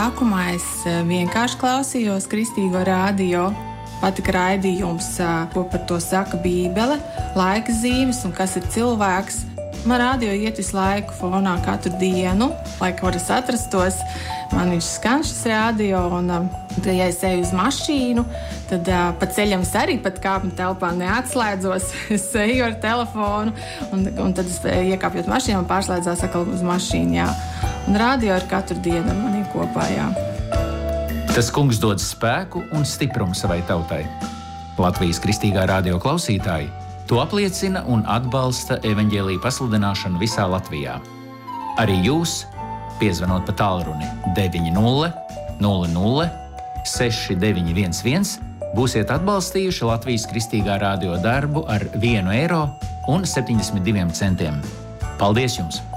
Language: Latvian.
Sākumā es vienkārši klausījos Kristīgo radio. Patika raidījums, ko par to saka Bībele, laika zīmes un kas ir cilvēks. Man radio iet visu laiku fonā katru dienu, lai kur es atrastos. Man viņš skan šis radio, un ja es eju uz mašīnu, tad pa ceļam es arī pat kāpņu telpā neatslēdzos. Es eju ar telefonu, un tad es iekāpjot mašīnu un pārslēdzās atkal uz mašīnu, jā. Un radio ir katru dienu ar maniem kopā, jā. Tas kungs dod spēku un stiprumu savai tautai. Latvijas Kristīgā radio klausītāji to apliecina un atbalsta evaņģēlija pasludināšanu visā Latvijā. Arī jūs, piezvanot pa tālruni 900 00 6911, būsiet atbalstījuši Latvijas Kristīgā radio darbu ar 1,72 eiro. Paldies jums!